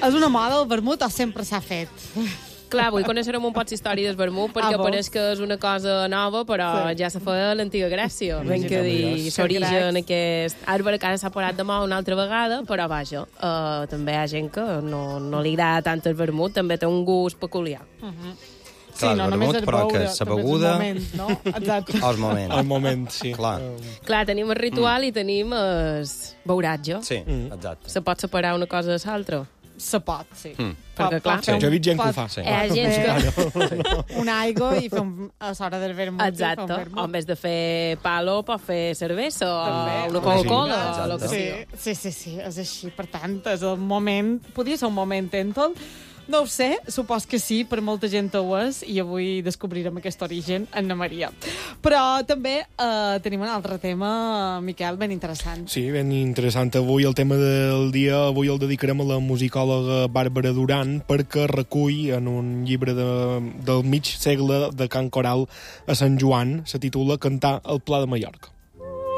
És una moda el vermut o sempre s'ha fet? Clar, vull conèixer un poc història del vermut perquè pareix que és una cosa nova, però ja se feia a l'antiga Grècia. Ben que dir, s'origen aquest arbre que ara s'ha parat de moda una altra vegada, però vaja, també hi ha gent que no li agrada tant el vermut, també té un gust peculiar. Sí, no només és però beure, que la també beguda... és el moment, no? Exacte. El moment. El moment, sí. Clar, tenim el ritual i tenim el beuratge. Sí, exacte. Se pot separar una cosa de l'altra? Se pot, sí. Perquè, clar... Jo he vist gent que ho fa. Hi ha gent que... Una aigua i fer a l'hora del vermut. Exacte. O en vez de fer palo, pot fer cervesa o una Coca-Cola. o el que sigui. Sí, és així. Per tant, és el moment... Podria ser un moment tèntol. No ho sé, supos que sí, per molta gent ho és, i avui descobrirem aquest origen, Anna Maria. Però també tenim un altre tema, Miquel, ben interessant. Sí, ben interessant. Avui el tema del dia, avui el dedicarem a la musicòloga Bàrbara Duran, perquè recull en un llibre del mig segle de Can Coral a Sant Joan, se titula Cantar al Pla de Mallorca.